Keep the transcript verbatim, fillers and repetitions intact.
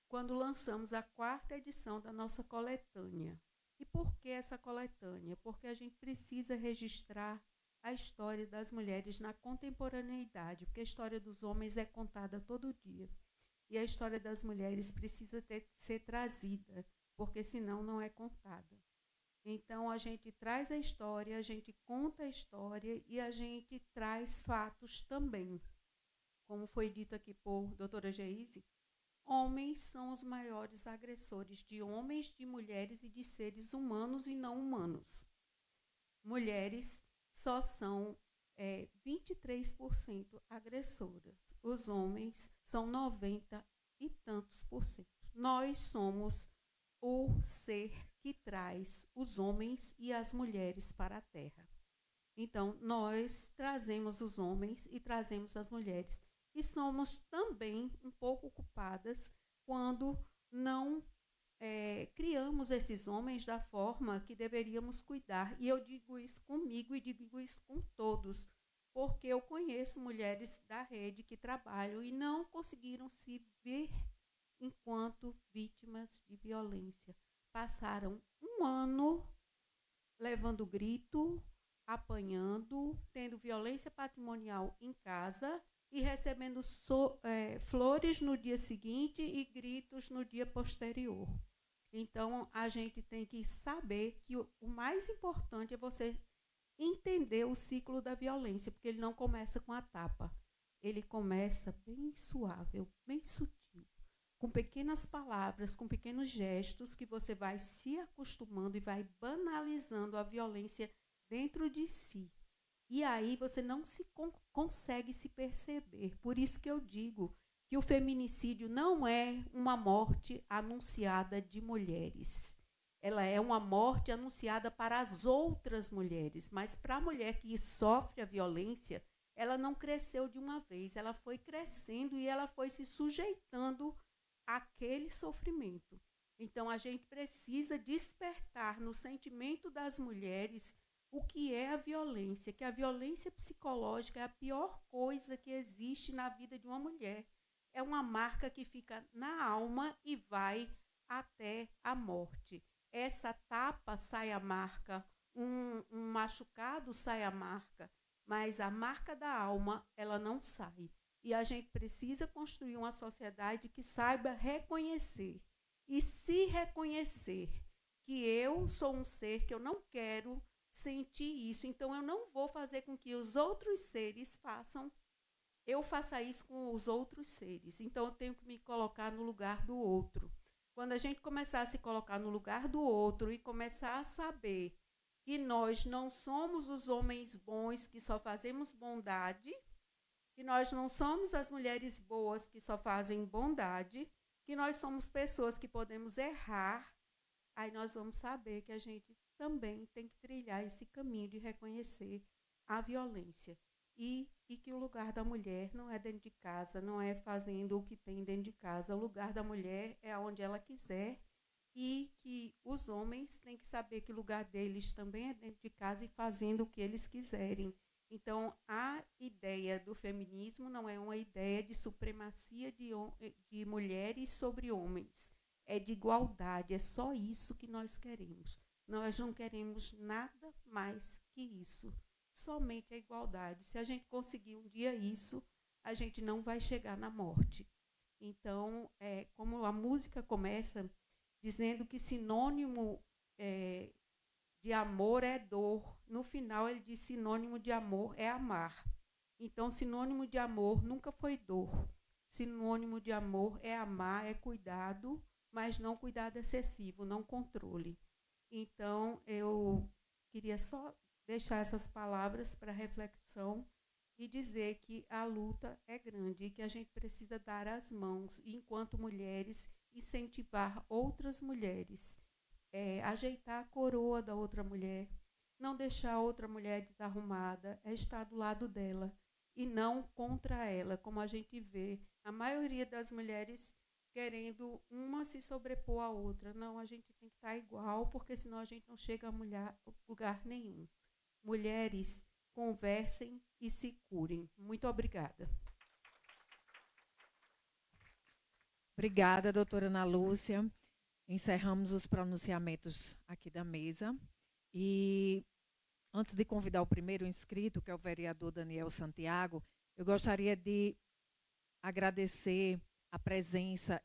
quando lançamos a quarta edição da nossa coletânea. E por que essa coletânea? Porque a gente precisa registrar a história das mulheres na contemporaneidade, porque a história dos homens é contada todo dia. E a história das mulheres precisa ter, ser trazida, porque senão não é contada. Então, a gente traz a história, a gente conta a história e a gente traz fatos também. Como foi dito aqui por doutora Geise, homens são os maiores agressores de homens, de mulheres e de seres humanos e não humanos. Mulheres só são é, vinte e três por cento agressoras. Os homens são noventa e tantos por cento. Nós somos o ser que traz os homens e as mulheres para a Terra. Então, nós trazemos os homens e trazemos as mulheres. E somos também um pouco culpadas quando não é, criamos esses homens da forma que deveríamos cuidar. E eu digo isso comigo e digo isso com todos, porque eu conheço mulheres da rede que trabalham e não conseguiram se ver enquanto vítimas de violência. Passaram um ano levando grito, apanhando, tendo violência patrimonial em casa e recebendo so, é, flores no dia seguinte e gritos no dia posterior. Então, a gente tem que saber que o, o mais importante é você entender o ciclo da violência, porque ele não começa com a tapa. Ele começa bem suave, bem sutil, com pequenas palavras, com pequenos gestos, que você vai se acostumando e vai banalizando a violência dentro de si. E aí você não se con consegue se perceber. Por isso que eu digo que o feminicídio não é uma morte anunciada de mulheres. Ela é uma morte anunciada para as outras mulheres, mas para a mulher que sofre a violência, ela não cresceu de uma vez, ela foi crescendo e ela foi se sujeitando àquele sofrimento. Então, a gente precisa despertar no sentimento das mulheres o que é a violência, que a violência psicológica é a pior coisa que existe na vida de uma mulher. É uma marca que fica na alma e vai até a morte. Essa tapa sai a marca, um, um machucado sai a marca, mas a marca da alma, ela não sai. E a gente precisa construir uma sociedade que saiba reconhecer e se reconhecer que eu sou um ser que eu não quero sentir isso, então eu não vou fazer com que os outros seres façam, eu faça isso com os outros seres. Então eu tenho que me colocar no lugar do outro. Quando a gente começar a se colocar no lugar do outro e começar a saber que nós não somos os homens bons que só fazemos bondade, que nós não somos as mulheres boas que só fazem bondade, que nós somos pessoas que podemos errar, aí nós vamos saber que a gente também tem que trilhar esse caminho de reconhecer a violência. E, e que o lugar da mulher não é dentro de casa, não é fazendo o que tem dentro de casa. O lugar da mulher é onde ela quiser e que os homens têm que saber que o lugar deles também é dentro de casa e fazendo o que eles quiserem. Então, a ideia do feminismo não é uma ideia de supremacia de, de mulheres sobre homens. É de igualdade, é só isso que nós queremos. Nós não queremos nada mais que isso, somente a igualdade. Se a gente conseguir um dia isso, a gente não vai chegar na morte. Então, é, como a música começa dizendo que sinônimo é, de amor é dor, no final ele diz sinônimo de amor é amar. Então, sinônimo de amor nunca foi dor. Sinônimo de amor é amar, é cuidado, mas não cuidado excessivo, não controle. Então, eu queria só deixar essas palavras para reflexão e dizer que a luta é grande e que a gente precisa dar as mãos e, enquanto mulheres, incentivar outras mulheres, é, ajeitar a coroa da outra mulher, não deixar a outra mulher desarrumada, é estar do lado dela e não contra ela, como a gente vê a maioria das mulheres querendo uma se sobrepor à outra. Não, a gente tem que estar igual, porque senão a gente não chega a mulher, lugar nenhum. Mulheres, conversem e se curem. Muito obrigada. Obrigada, doutora Ana Lúcia. Encerramos os pronunciamentos aqui da mesa. E antes de convidar o primeiro inscrito, que é o vereador Daniel Santiago, eu gostaria de agradecer a presença